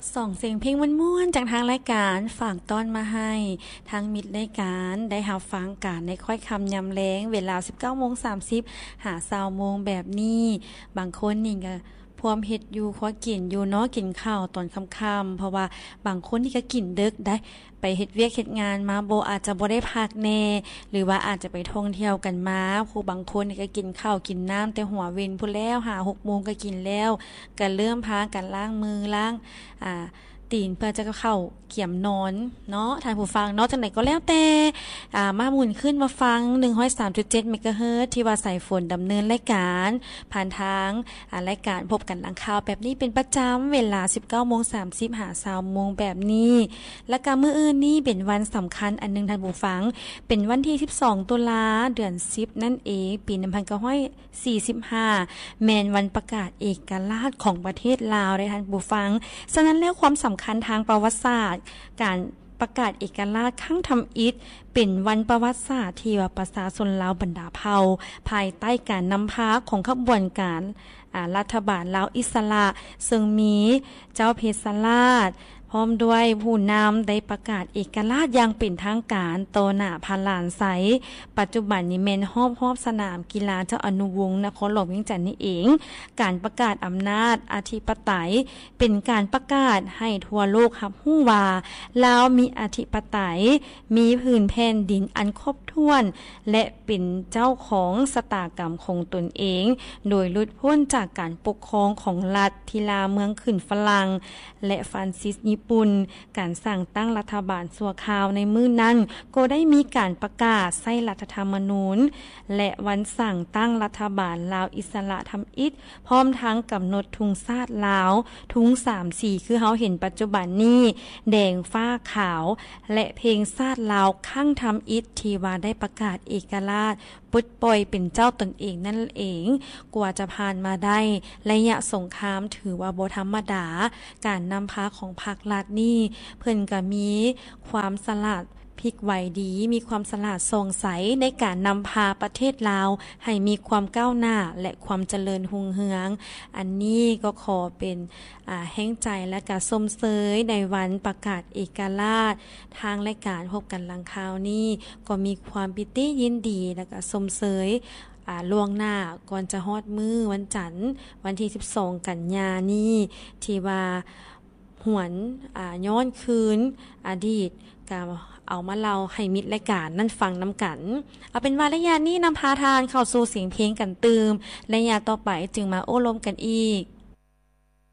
ส่องเสียงเพลงม่วนๆจากทางรายการฝากต้อนมาให้ทางมิตรรายการได้รับฟังกันในค่อยคำยำแล้งเวลา 19:30 หา20:00 นแบบนี้บางคนนี่ก็พวมเฮ็ดอยู่ขอกินอยู่เนาะกินข้าวตอนค่ำๆเพราะว่าบางคนที่ก็กินดึกได้ไปเฮ็ดเวียกเฮ็ดงานมาอาจจะบ่ได้พักแน่หรือว่าอาจจะไปท่องเที่ยวกันมาผู้บางคนนี่ก็กินข้าวกินน้ำแต่หัวเว้นพุ่นแล้ว5-6 โมงก็กินแล้วก็เริ่มพากันล้างมือล้างตีนเพื่อจะเข้าเกี่ยมนอนเนาะท่านผู้ฟังเนาะจังไหนก็แล้วแต่มาหมุนขึ้นมาฟัง 103.7 เมกะเฮิรตซ์ที่ว่าสายฝนดำเนินรายการผ่านทางรายการพบกันหลังข่าวแบบนี้เป็นประจำเวลา 19:30 หา20:00 นแบบนี้และก็มื้ออื่นนี้เป็นวันสำคัญอันนึงท่านผู้ฟังเป็นวันที่12 ตุลาเดือน10นั่นเองปี1945แม่นวันประกาศเอกราชของประเทศลาวได้ท่านผู้ฟังฉะนั้นแล้วความสำคัญทางประวัติศาสตร์การประกาศเอกราชครั้งทำอิฐเป็นวันประวัติศาสตร์ที่ว่าประชาชนลาวบรรดาเผ่าภายใต้การนำพาของขบวนการรัฐบาลลาวอิสระซึ่งมีเจ้าเพชรราชพร้อมด้วยผู้นำได้ประกาศเอกราชอย่างเป็นทางการโตหน้าพระลานไสปัจจุบันนี้แม่นรอบสนามกีฬาเจ้าอนุวงศ์นครหลวงเวียงจันทน์นี่เองการประกาศอำนาจอธิปไตยเป็นการประกาศให้ทั่วโลกรับรู้ว่าลาวมีอธิปไตยมีพื้นแผ่นดินอันครบถ้วนและเป็นเจ้าของชะตากรรมของตนเองโดยหลุดพ้นจากการปกครองของรัฐที่ลาเมืองขึ้นฝรั่งและฟรานซิสญี่ปุ่นการสั่งตั้งรัฐบาลชั่วคราวในมื้อนั้นก็ได้มีการประกาศใช้รัฐธรรมนูญและวันสั่งตั้งรัฐบาลลาวอิสระทำอิฐพร้อมทั้งกำหนดธงชาติลาวธง3 สีคือเฮาเห็นปัจจุบันนี้แดงฟ้าขาวและเพลงชาติลาวข้างทำอิฐที่ว่าได้ประกาศเอกราชปลดปล่อยเป็นเจ้าตนเองนั่นเองกว่าจะผ่านมาได้ระยะสงครามถือว่าบ่ธรรมดาการนำพาของพรรครัฐนี่เพิ่นก็มีความฉลาดพลิกไหวดีมีความฉลาดทรงใสในการนำพาประเทศลาวให้มีความก้าวหน้าและความเจริญรุ่งเรืองอันนี้ก็ขอเป็นแห่งใจและก็ชมเชยในวันประกาศเอกราชทางรายการพบกันหลังข่าวนี้ก็มีความปิติยินดีและก็ชมเชยล่วงหน้าก่อนจะฮอดมื้อวันจันทร์วันที่12 กันยายนนี้ที่ว่าหวนย้อนคืนอดีตก็เอามาเล่าให้มิตรรายการนั่นฟังน้ำกันเอาเป็นว่าระยะนี้นำพาทานเข้าสู่เสียงเพลงกันตืมระยะต่อไปจึงมาโอ้ลมกันอีก